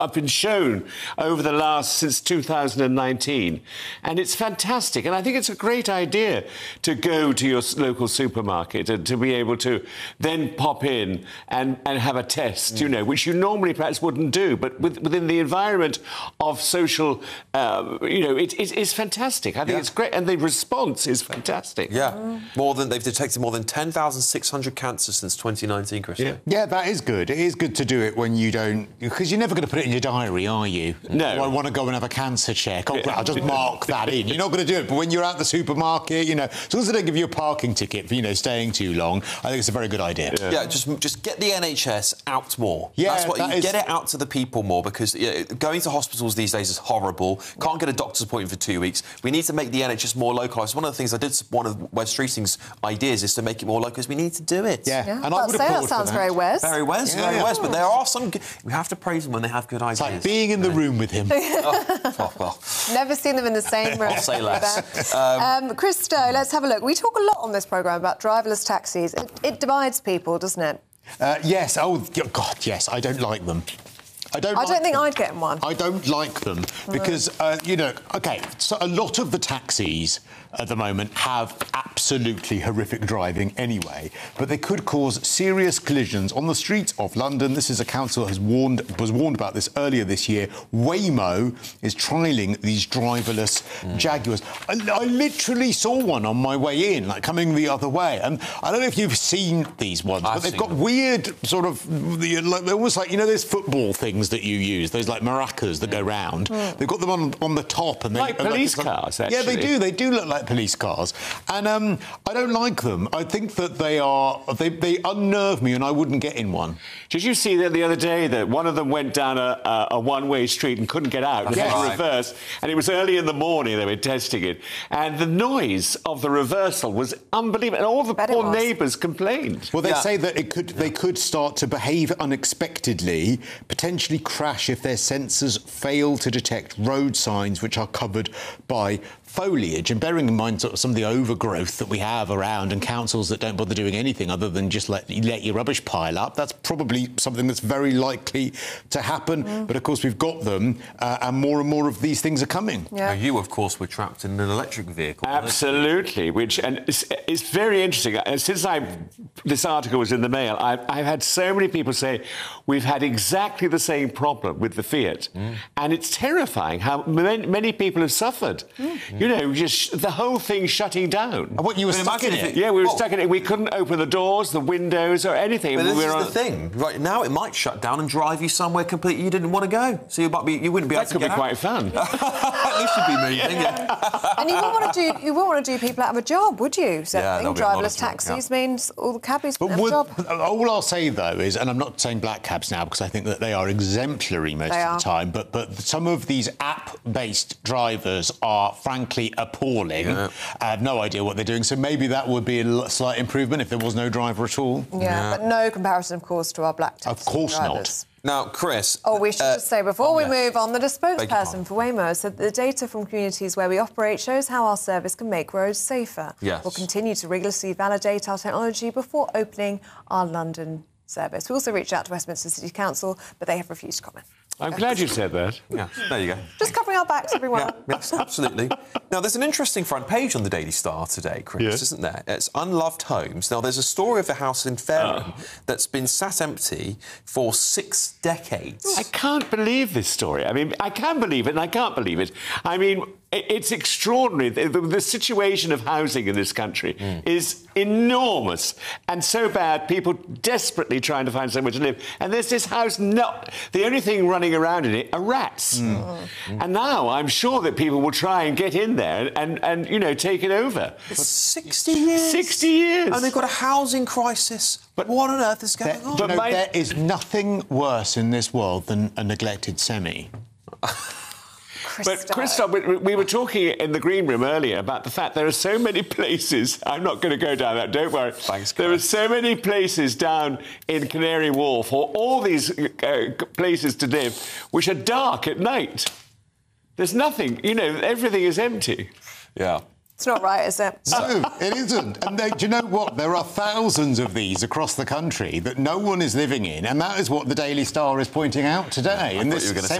I've been shown over the since 2019, and it's fantastic. And I think it's a great idea to go to your local supermarket and to be able to then pop in and have a test, you know, which you normally perhaps wouldn't do. But within the environment of social, you know, it's fantastic. I think it's great, and the response is fantastic. Yeah, they've detected more than 10,600 cancers since 2019, Chris. Yeah, that is good. It is good to do it when you don't, because you're never going to put it in your diary, are you? No. I want to go and have a cancer check. Oh, I'll just mark that in. You're not going to do it. But when you're at the supermarket, you know, as long as they don't give you a parking ticket for, you know, staying too long, I think it's a very good idea. Yeah, just get the NHS out more. Yeah, that's what get it out to the people more, because going to hospitals these days is horrible. Can't get a doctor's appointment for 2 weeks. We need to make the NHS more localised. One of the things I did, one of Wes Streeting's ideas is to make it more local, because we need to do it. Yeah. And I would say that sounds very Wes. Very Wes, very Wes. But there are some... We have to praise them when they have good ideas. It's like being in the room with him. Well. Never seen them in the same room. I'll say less. Chris Stowe, let's have a look. We talk a lot on this programme about driverless taxis. It divides people, doesn't it? Yes. Oh, God, yes. I don't like them. I don't think I'd get in one. I don't like them because, you know, OK, so a lot of the taxis at the moment have absolutely horrific driving anyway, but they could cause serious collisions on the streets of London. This is a council was warned about this earlier this year. Waymo is trialling these driverless Jaguars. I literally saw one on my way in, like coming the other way, and I don't know if you've seen these ones, but they've got weird sort of, like, they're almost like, you know, those football things that you use, those like maracas that go round. They've got them on the top, and they like police cars. Actually. Yeah, they do. They do look like police cars, and I don't like them. I think that they unnerve me, and I wouldn't get in one. Did you see that the other day that one of them went down a one-way street and couldn't get out? Yes. Had to reverse, and it was early in the morning they were testing it, and the noise of the reversal was unbelievable, and all the poor neighbours complained. Well, they say that they could start to behave unexpectedly, potentially crash if their sensors fail to detect road signs which are covered by foliage. And bearing in mind sort of some of the overgrowth that we have around and councils that don't bother doing anything other than just let your rubbish pile up, that's probably something that's very likely to happen. But of course we've got them, and more of these things are coming. Now, you of course were trapped in an electric vehicle. Absolutely, and it's very interesting. Since this article was in the Mail, I've had so many people say we've had exactly the same problem with the Fiat, and it's terrifying how many people have suffered. You know, just the whole thing shutting down. What, you were stuck in it? Yeah, we were stuck in it. We couldn't open the doors, the windows, or anything. But this is the thing. Right now, it might shut down and drive you somewhere completely you didn't want to go. So you wouldn't be able to get out. That could be quite fun. At least you'd be moving. And you wouldn't want to do people out of a job, would you? Driverless taxis means all the cabbies wouldn't have a job. All I'll say, though, is, and I'm not saying black cabs now because I think that they are exemplary most of the time, but some of these app-based drivers are, frankly, appalling. I have no idea what they're doing, so maybe that would be a slight improvement if there was no driver at all. Yeah, but no comparison, of course, to our black taxi Of course drivers. not. Now, Chris... we should just say, before we move on, that a spokesperson for Waymo said that the data from communities where we operate shows how our service can make roads safer. Yes. We'll continue to rigorously validate our technology before opening our London service. We also reached out to Westminster City Council, but they have refused to comment. I'm glad you said that. Yeah, there you go. Just covering our backs, everyone. Yeah, yes, absolutely. Now, there's an interesting front page on the Daily Star today, Chris, isn't there? It's Unloved Homes. Now, there's a story of a house in Fareham that's been sat empty for 6 decades. I can't believe this story. I mean, I can believe it and I can't believe it. I mean, it's extraordinary. The situation of housing in this country is enormous and so bad, people desperately trying to find somewhere to live. And there's this house, the only thing running around in it are rats. And now I'm sure that people will try and get in there and you know, take it over. It's 60 years. 60 years. And they've got a housing crisis. But what on earth is going on? There is nothing worse in this world than a neglected semi. But, Christoph, we were talking in the green room earlier about the fact there are so many places... I'm not going to go down that, don't worry. Thanks, there are so many places down in Canary Wharf, or all these places to live, which are dark at night. There's nothing, you know, everything is empty. Yeah. It's not right, is it? No, it isn't. And do you know what? There are thousands of these across the country that no one is living in, and that is what the Daily Star is pointing out today. I thought you were going to say